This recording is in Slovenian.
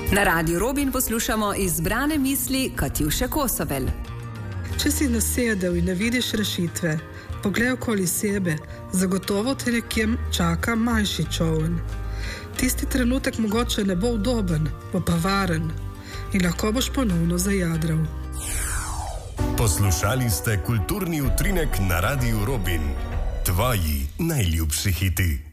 Na Radiu Robin poslušamo izbrane misli Katjuše Kosovel. Če si nasedel in ne vidiš rešitve, poglej okoli sebe, zagotovo te nekje čaka manjši čoln. Tisti trenutek mogoče ne bo udoben, bo pa varen in lahko boš ponovno zajadral. Poslušali ste kulturni utrinek na Radiu Robin. Tvoji najljubši hiti.